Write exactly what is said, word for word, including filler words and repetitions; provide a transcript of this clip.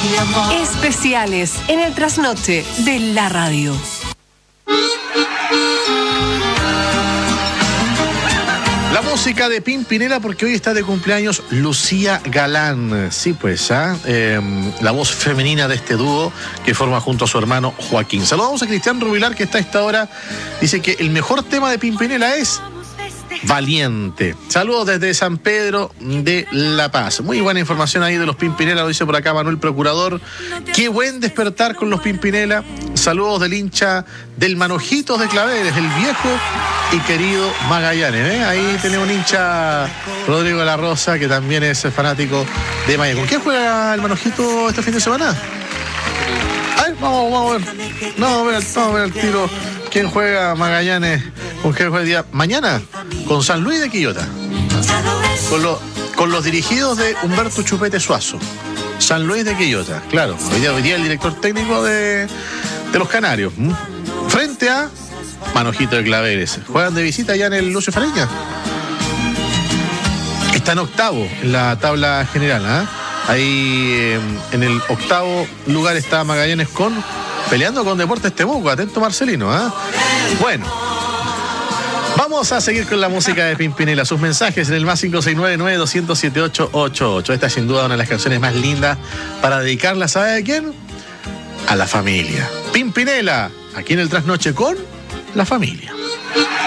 Especiales en el trasnoche de la radio. La música de Pimpinela, porque hoy está de cumpleaños Lucía Galán. Sí, pues, ¿ah? eh, la voz femenina de este dúo que forma junto a su hermano Joaquín. Saludamos a Cristian Rubilar, que está a esta hora. Dice que el mejor tema de Pimpinela es Valiente. Saludos desde San Pedro de La Paz. Muy buena información ahí de los Pimpinela, lo dice por acá Manuel Procurador. Qué buen despertar con los Pimpinela. Saludos del hincha del Manojitos de Claveres, el viejo y querido Magallanes. ¿eh? Ahí tenemos un hincha, Rodrigo de la Rosa, que también es fanático de Magallanes. ¿Con quién juega el Manojito este fin de semana? A ver, vamos, vamos a ver. No, vamos a ver, vamos a ver el tiro. ¿Quién juega Magallanes? ¿Con quién juega el día? Mañana, con San Luis de Quillota. Con, lo, con los dirigidos de Humberto Chupete Suazo. San Luis de Quillota, claro. Hoy día, hoy día el director técnico de, de los Canarios. Frente a Manojito de Claveres. Juegan de visita ya en el Lucio Fariña. Está en octavo en la tabla general. ¿eh? Ahí eh, en el octavo lugar está Magallanes con peleando con Deportes Temuco. Atento Marcelino. ¿eh? Bueno, vamos a seguir con la música de Pimpinela. Sus mensajes en el más cinco seis nueve nueve dos cero cero siete ocho ocho ocho. Esta es sin duda una de las canciones más lindas para dedicarla, ¿sabe a quién? A la familia. Pimpinela, aquí en el Trasnoche con la familia.